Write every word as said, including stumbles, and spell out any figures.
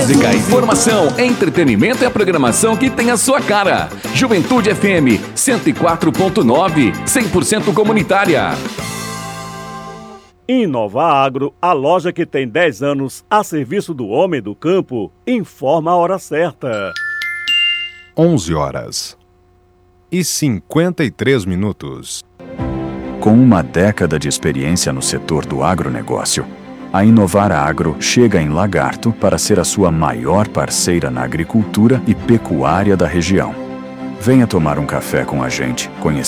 música, informação, entretenimento e a programação que tem a sua cara. Juventude F M cento e quatro ponto nove, cem por cento comunitária. Inova Agro, a loja que tem dez anos a serviço do homem do campo, informa a hora certa. onze horas e cinquenta e três minutos. Com uma década de experiência no setor do agronegócio, a Inovar Agro chega em Lagarto para ser a sua maior parceira na agricultura e pecuária da região. Venha tomar um café com a gente, conhecer